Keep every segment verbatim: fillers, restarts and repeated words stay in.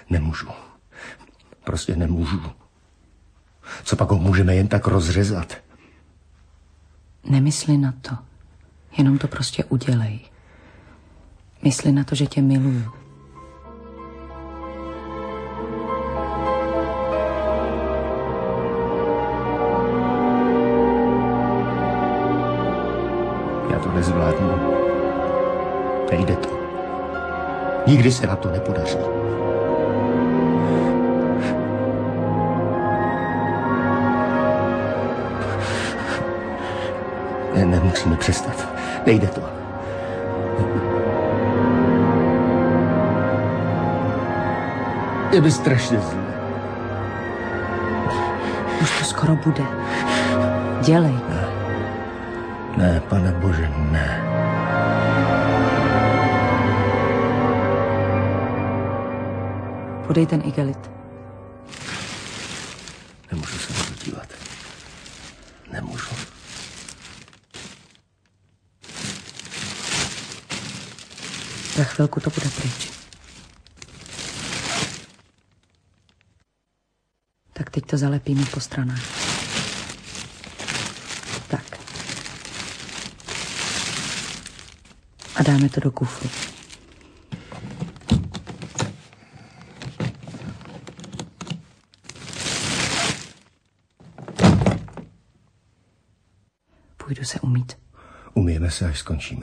Nemůžu. Prostě nemůžu. Co pak ho můžeme jen tak rozřezat? Nemysli na to. Jenom to prostě udělej. Mysli na to, že tě miluju. Já to nezvládnu. Nejde to. Nikdy se na to nepodaří. Ne, nemusíme přestat. Nejde to. Je mi strašně zlé. Už to skoro bude. Dělej. Ne, ne, Pane Bože, ne. Podej ten igelit. Nemůžu se na to dívat. Nemůžu. Za chvilku to bude pryč. Tak teď to zalepíme po stranách. Tak. A dáme to do kufru. Půjdu se umýt. Umyjeme se, až skončíme.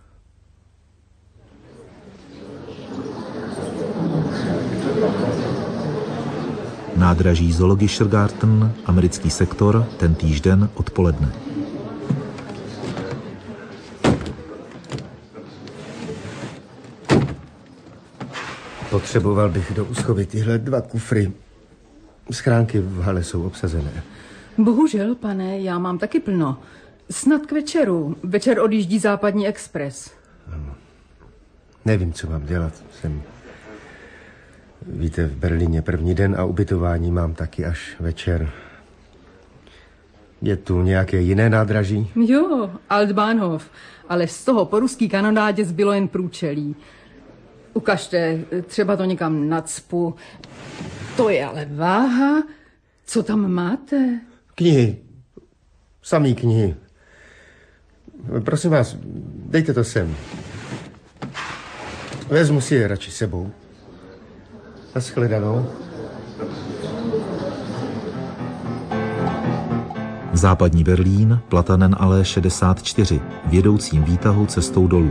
Nádraží Zoologischer Garten, americký sektor, ten týžden odpoledne. Potřeboval bych do úschovy tyhle dva kufry. Schránky v hale jsou obsazené. Bohužel, pane, já mám taky plno. Snad k večeru. Večer odjíždí západní expres. Ano. Nevím, co mám dělat. Jsem... Víte, v Berlíně první den a ubytování mám taky až večer. Je tu nějaké jiné nádraží? Jo, Altbahnhof. Ale z toho po ruský kanonádě zbylo jen průčelí. Ukažte, třeba to někam nacpu. To je ale váha. Co tam máte? Knihy. Samý knihy. Prosím vás, dejte to sem. Vezmu si je radši sebou. Naschledanou. Západní Berlín, Platanen alé šedesát čtyři, v jedoucím výtahu cestou dolů.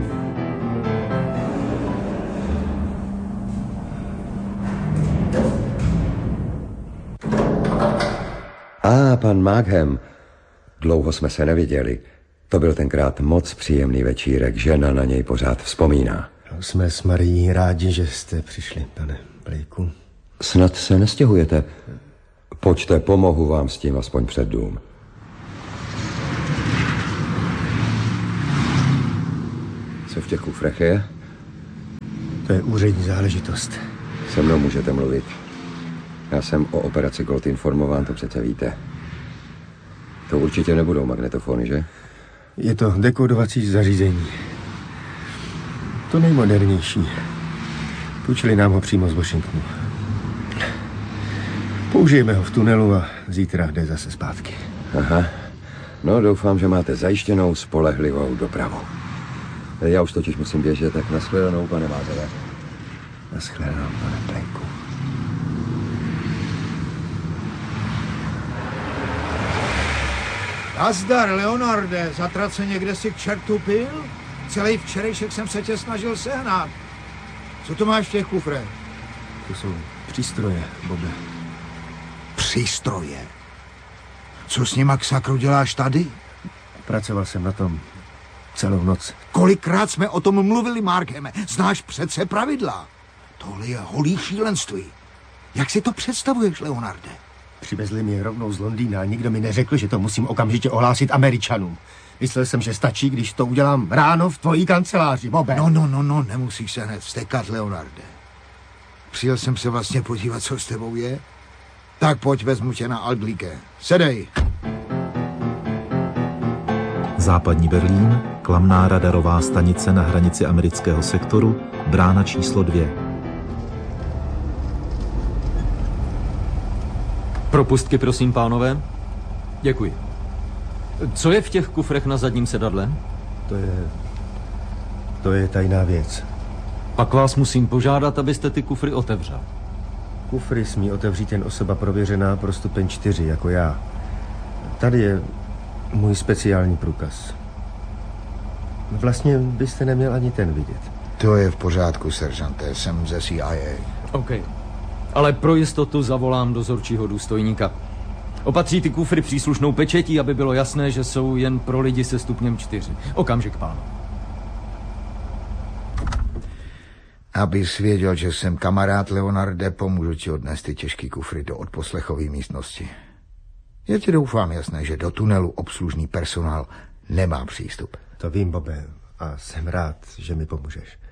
A ah, pan Markham. Dlouho jsme se neviděli. To byl tenkrát moc příjemný večírek. Žena na něj pořád vzpomíná. Jsme s Marií rádi, že jste přišli, pane Blakeu. Snad se nestěhujete. Pojďte, pomohu vám s tím aspoň před dům. Co v těch kufrech je? To je úřední záležitost. Se mnou můžete mluvit. Já jsem o operaci Gold informován, to přece víte. To určitě nebudou magnetofony, že? Je to dekodovací zařízení. To nejmodernější. Půjčili nám ho přímo z Washingtonu. Použijeme ho v tunelu a zítra jde zase zpátky. Aha. No, doufám, že máte zajištěnou spolehlivou dopravu. Já už totiž musím běžet, tak nashledanou, pane Mázere. Nashledanou, pane Blakeu. Nazdar, Leonarde, zatraceně, kde jsi k čertu pil? Celý včerejšek jsem se tě snažil sehnat. Co to máš v těch kufrech? To jsou přístroje, Bobe. Přístroje? Co s nima k sakru děláš tady? Pracoval jsem na tom celou noc. Kolikrát jsme o tom mluvili, Markhame? Znáš přece pravidla. Tohle je holý šílenství. Jak si to představuješ, Leonarde? Přivezli mě rovnou z Londýna a nikdo mi neřekl, že to musím okamžitě ohlásit Američanům. Myslel jsem, že stačí, když to udělám ráno v tvojí kanceláři, Bobe. No, no, no, no, nemusíš se hned vztekat, Leonarde. Přijel jsem se vlastně podívat, co s tebou je. Tak pojď, vezmu tě na Aldlíke. Sedej. Západní Berlín, klamná radarová stanice na hranici amerického sektoru, brána číslo dvě. Propustky, prosím, pánové. Děkuji. Co je v těch kufrech na zadním sedadle? To je... To je tajná věc. Pak vás musím požádat, abyste ty kufry otevřel. Kufry smí otevřít jen osoba prověřená pro stupeň čtyři, jako já. Tady je můj speciální průkaz. Vlastně byste neměl ani ten vidět. To je v pořádku, seržante, jsem ze C I A. OK. Ale pro jistotu zavolám dozorčího důstojníka. Opatří ty kufry příslušnou pečetí, aby bylo jasné, že jsou jen pro lidi se stupněm čtyři. Okamžik, pánu. Abys věděl, že jsem kamarád, Leonarde, pomůžu ti odnést ty těžký kufry do odposlechové místnosti. Je ti doufám jasné, že do tunelu obslužný personál nemá přístup. To vím, Bobe, a jsem rád, že mi pomůžeš.